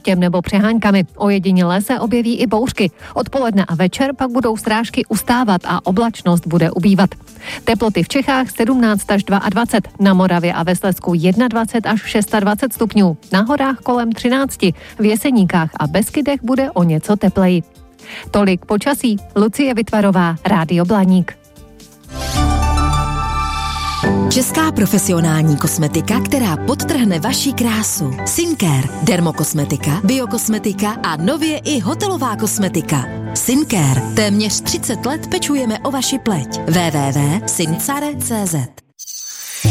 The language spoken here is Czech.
deštěm nebo přeháňkami. Ojediněle se objeví i bouřky. Odpoledne a večer pak budou srážky ustávat a oblačnost bude ubývat. Teploty v Čechách 17 až 22, na Moravě a ve Slezsku 21 až 26 stupňů, na horách kolem 13, v Jeseníkách a Beskydech bude o něco tepleji. Tolik počasí. Lucie Vytvarová, Rádio Blaník. Česká profesionální kosmetika, která podtrhne vaši krásu. Skincare, dermokosmetika, biokosmetika a nově i hotelová kosmetika. Skincare. Téměř 30 let pečujeme o vaši pleť. www.sincare.cz